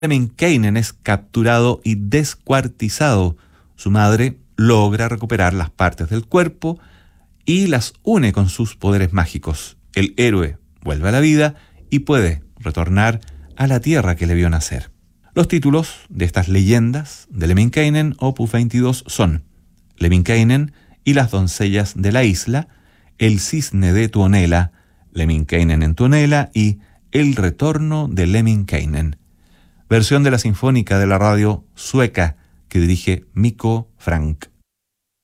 Lemminkäinen es capturado y descuartizado. Su madre logra recuperar las partes del cuerpo y las une con sus poderes mágicos. El héroe vuelve a la vida y puede retornar a la tierra que le vio nacer. Los títulos de estas leyendas de Lemminkäinen, opus 22, son Lemminkäinen y las doncellas de la isla, El cisne de Tuonela, Lemminkäinen en Tuonela y El retorno de Lemminkäinen. Versión de la Sinfónica de la radio sueca que dirige Mikko Frank.